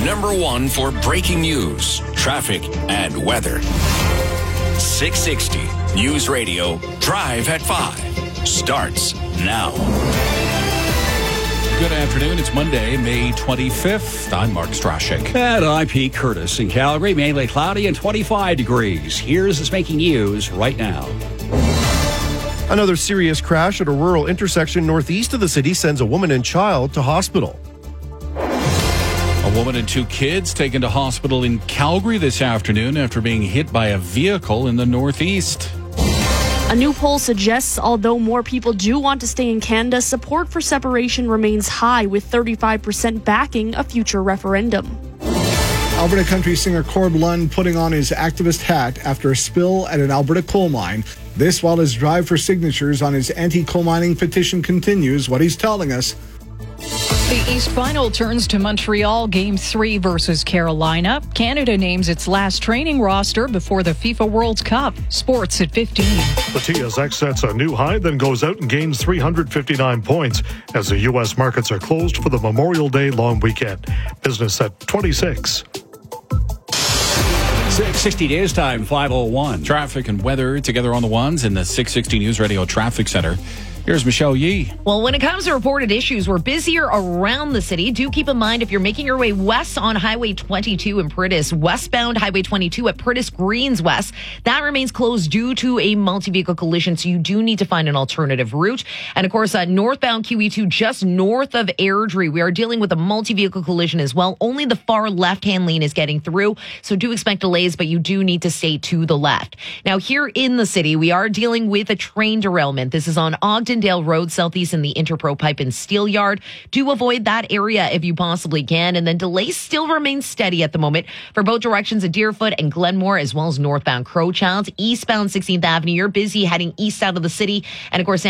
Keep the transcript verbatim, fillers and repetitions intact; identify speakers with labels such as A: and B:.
A: number one for breaking news, traffic, and weather. six sixty News Radio Drive at five starts now.
B: Good afternoon. It's Monday, May twenty-fifth. I'm Mark Strashik.
C: And I'm Pete Curtis in Calgary. Mainly cloudy and twenty-five degrees. Here's what's making news right now.
D: Another serious crash at a rural intersection northeast of the city sends a woman and child to hospital.
B: A woman and two kids taken to hospital in Calgary this afternoon after being hit by a vehicle in the northeast.
E: A new poll suggests although more people do want to stay in Canada, support for separation remains high, with thirty-five percent backing a future referendum.
F: Alberta country singer Corb Lund putting on his activist hat after a spill at an Alberta coal mine. This while his drive for signatures on his anti-coal mining petition continues. What he's telling us.
G: The East Final turns to Montreal, Game three versus Carolina. Canada names its last training roster before the FIFA World Cup. Sports at fifteen.
H: The T S X sets a new high, then goes out and gains three hundred fifty-nine points as the U S markets are closed for the Memorial Day long weekend. Business at twenty-six.
C: six sixty News Time, five oh one.
B: Traffic and weather together on the ones in the six sixty News Radio Traffic Center. Here's Michelle Yee.
I: Well, when it comes to reported issues, we're busier around the city. Do keep in mind if you're making your way west on Highway twenty-two in Purtis, westbound Highway twenty-two at Purtis Greens West, that remains closed due to a multi-vehicle collision, so you do need to find an alternative route. And of course, uh, northbound Q E two just north of Airdrie, we are dealing with a multi-vehicle collision as well. Only the far left-hand lane is getting through, so do expect delays, but you do need to stay to the left. Now, here in the city, we are dealing with a train derailment. This is on Ogdendale Road, southeast in the Interpro Pipe and Steel Yard. Do avoid that area if you possibly can. And then delays still remain steady at the moment for both directions of Deerfoot and Glenmore, as well as northbound Crowchild. Eastbound sixteenth Avenue, you're busy heading east out of the city. And of course,